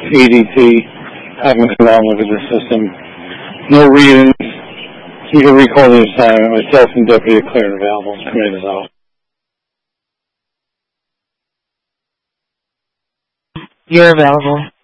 ADT, have them come out and look at the system. No readings. You can recall the assignment. Myself and Deputy are clear and available. Commander's out. You're available.